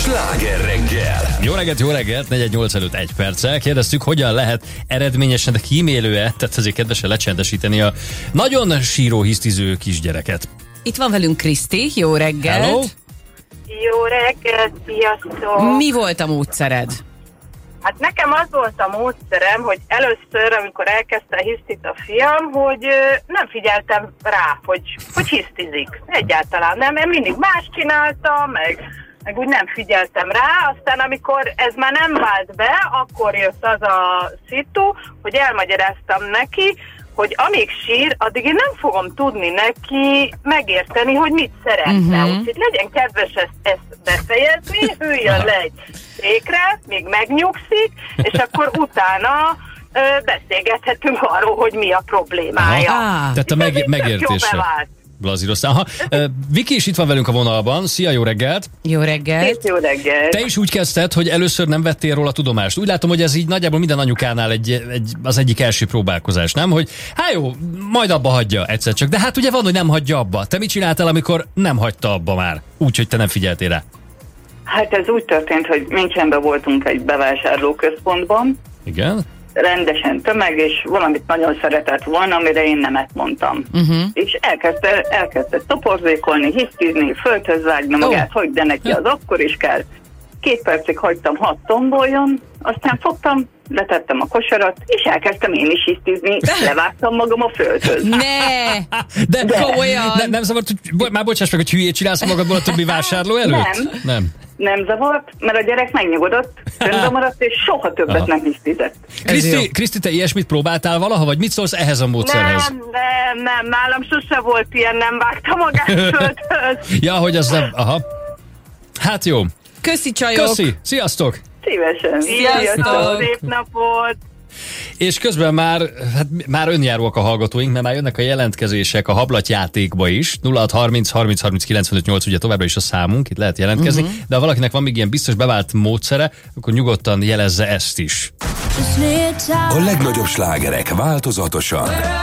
Sláger reggel! Jó reggelt, 418 előtt 1 perccel. Kérdeztük, hogyan lehet eredményesen, de kímélően, tehát azért kedvesen lecsendesíteni a nagyon síró, hisztiző kisgyereket. Itt van velünk Kriszti, jó reggelt! Hello! Jó reggelt, sziasztok! Mi volt a módszered? Hát nekem az volt a módszerem, hogy először, amikor elkezdte a hisztit a fiam, hogy nem figyeltem rá, hogy hisztizik. Egyáltalán nem, én mindig más csináltam, meg úgy nem figyeltem rá, aztán amikor ez már nem vált be, akkor jött az a szitu, hogy elmagyaráztam neki, hogy amíg sír, addig én nem fogom tudni neki megérteni, hogy mit szeretne. Úgyhogy legyen kedves ezt befejezni, üljön le egy székre, míg megnyugszik, és akkor utána beszélgethetünk arról, hogy mi a problémája. Tehát a megértése. Blazíroztál. Viki is itt van velünk a vonalban. Szia, jó reggelt! Jó reggelt! Jó reggelt! Te is úgy kezdted, hogy először nem vettél róla tudomást. Úgy látom, hogy ez így nagyjából minden anyukánál az egyik első próbálkozás, nem? Hogy hát jó, majd abba hagyja egyszer csak. De hát ugye van, hogy nem hagyja abba. Te mit csináltál, amikor nem hagyta abba már? Úgy, hogy te nem figyeltél rá. Hát ez úgy történt, hogy Münchenben voltunk egy bevásárlóközpontban. Igen? Rendesen tömeg, és valamit nagyon szeretett volna, amire én nemet mondtam. És elkezdte toporzékolni, hisztizni, földhöz vágni magát, hogy de neki az akkor is kell. 2 percig hagytam, 6 tomboljon, aztán fogtam, letettem a kosarat, és elkezdtem én is hisztizni, levágtam magam a földhöz. De komolyan! Nem zavart, hogy már bocsáss meg, hogy hülyét csinálsz magadból a többi vásárló előtt? Nem zavart, mert a gyerek megnyugodott, csöndben maradt, és soha többet nem hisztizett. Kriszti, te ilyesmit próbáltál valaha, vagy mit szólsz ehhez a módszerhez? Nem, nálam sose volt ilyen, nem vágta magát földhöz. Ja, hogy az nem, aha. Hát jó. Köszi, csajok! Köszi, sziasztok! Szívesen. Sziasztok! Szép napot! És közben már önjáróak a hallgatóink, mert már jönnek a jelentkezések a hablatjátékba is. 0630 30 30 95 8, ugye továbbra is a számunk, itt lehet jelentkezni, de ha valakinek van még ilyen biztos bevált módszere, akkor nyugodtan jelezze ezt is. A legnagyobb slágerek változatosan